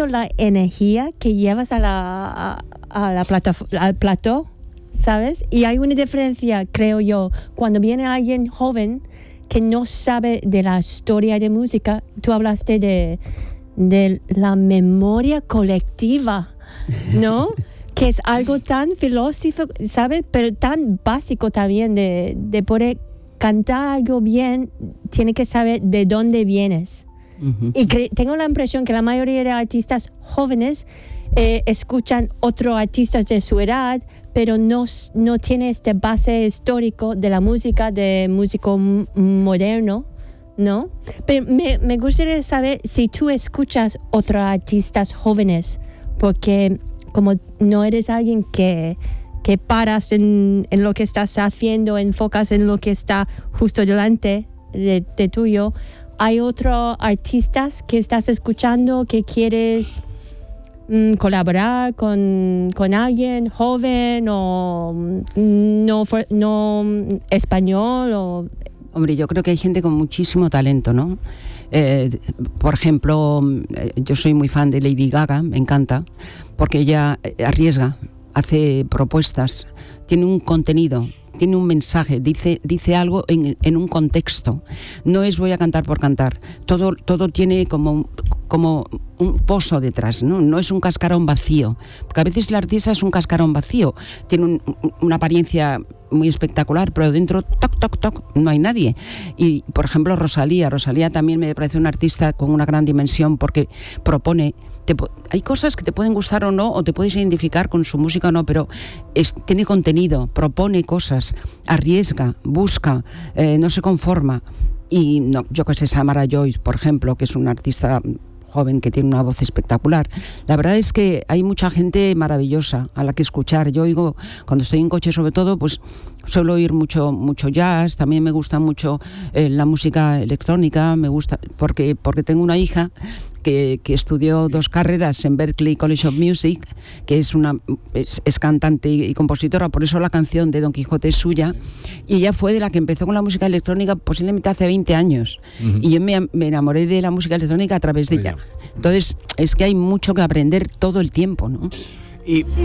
visto la energía que llevas al plató, ¿sabes? Y hay una diferencia, creo yo, cuando viene alguien joven que no sabe de la historia de música. Tú hablaste de la memoria colectiva, ¿no? Que es algo tan filosófico, ¿sabes? Pero tan básico también de poder cantar algo bien, tiene que saber de dónde vienes. Uh-huh. Y tengo la impresión que la mayoría de artistas jóvenes escuchan otros artistas de su edad, pero no tiene este base histórico de la música, de músico moderno, ¿no? Pero me gustaría saber si tú escuchas otros artistas jóvenes, porque como no eres alguien que paras en lo que estás haciendo, enfocas en lo que está justo delante de tuyo. ¿Hay otros artistas que estás escuchando que quieres colaborar con alguien joven o no español? Hombre, yo creo que hay gente con muchísimo talento, ¿no? Por ejemplo, yo soy muy fan de Lady Gaga, me encanta, porque ella arriesga, hace propuestas, tiene un contenido, tiene un mensaje, dice algo en un contexto. No es voy a cantar por cantar. Todo tiene como un pozo detrás, ¿no? No es un cascarón vacío. Porque a veces el artista es un cascarón vacío. Tiene una apariencia muy espectacular, pero dentro, toc, toc, toc, no hay nadie. Y, por ejemplo, Rosalía también me parece una artista con una gran dimensión porque propone. Hay cosas que te pueden gustar o no, o te puedes identificar con su música o no, pero tiene contenido, propone cosas, arriesga, busca, no se conforma. Y no, yo que sé, Samara Joy, por ejemplo, que es una artista joven que tiene una voz espectacular. La verdad es que hay mucha gente maravillosa a la que escuchar. Yo oigo, cuando estoy en coche sobre todo, pues suelo oír mucho jazz. También me gusta mucho la música electrónica, me gusta porque tengo una hija que estudió 2 carreras en Berklee College of Music, que es cantante y compositora, por eso la canción de Don Quijote es suya, y ella fue de la que empezó con la música electrónica posiblemente hace 20 años, uh-huh. Y yo me enamoré de la música electrónica a través de ella. Entonces, es que hay mucho que aprender todo el tiempo, ¿no? Y